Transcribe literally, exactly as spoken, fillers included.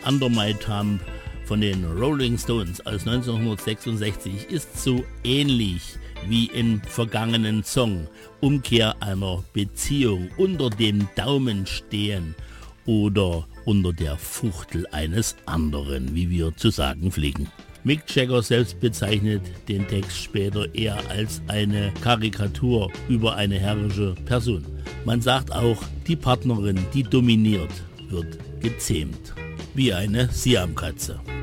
Under My Thumb von den Rolling Stones aus neunzehnhundertsechsundsechzig ist so ähnlich wie im vergangenen Song. Umkehr einer Beziehung, unter dem Daumen stehen oder unter der Fuchtel eines anderen, wie wir zu sagen pflegen. Mick Jagger selbst bezeichnet den Text später eher als eine Karikatur über eine herrische Person. Man sagt auch, die Partnerin, die dominiert, wird gezähmt, wie eine Siamkatze.